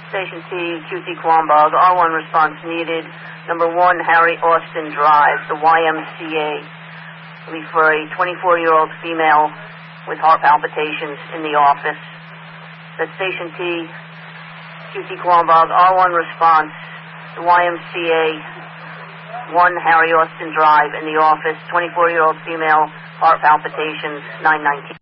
Station T, QT Quambog, R1 response needed. Number 1, Harry Austin Drive, the YMCA. For a 24-year-old female with heart palpitations in the office. That's Station T, QT Quambog, R1 response, the YMCA, 1 Harry Austin Drive in the office, 24-year-old female, heart palpitations, 919.